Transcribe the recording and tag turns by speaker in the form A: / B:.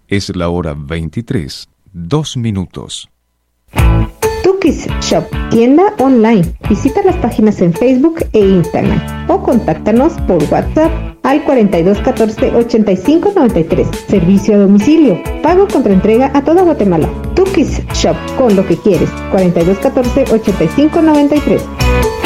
A: Es la hora 23, 2 minutos.
B: Tukis Shop, tienda online. Visita las páginas en Facebook e Instagram o contáctanos por WhatsApp al 4214 8593. Servicio a domicilio. Pago contra entrega a toda Guatemala. Tukis Shop, con lo que quieres. 4214 8593.